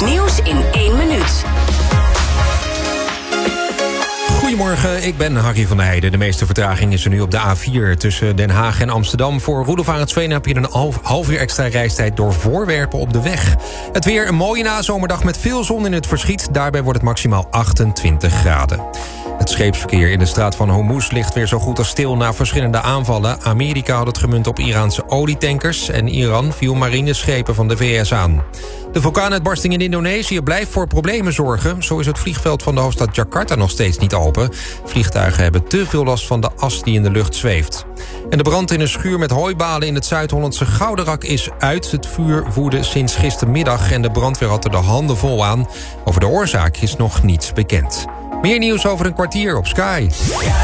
Het nieuws in 1 minuut. Goedemorgen, ik ben Harry van der Heijden. De meeste vertraging is er nu op de A4 tussen Den Haag en Amsterdam. Voor Roelof Arendsveen heb je een half uur extra reistijd door voorwerpen op de weg. Het weer een mooie nazomerdag met veel zon in het verschiet. Daarbij wordt het maximaal 28 graden. Het scheepsverkeer in de straat van Hormuz ligt weer zo goed als stil na verschillende aanvallen. Amerika had het gemunt op Iraanse olietankers en Iran viel marineschepen van de VS aan. De vulkaanuitbarsting in Indonesië blijft voor problemen zorgen. Zo is het vliegveld van de hoofdstad Jakarta nog steeds niet open. Vliegtuigen hebben te veel last van de as die in de lucht zweeft. En de brand in een schuur met hooibalen in het Zuid-Hollandse Gouderak is uit. Het vuur woedde sinds gistermiddag en de brandweer had er de handen vol aan. Over de oorzaak is nog niets bekend. Meer nieuws over een kwartier op Sky.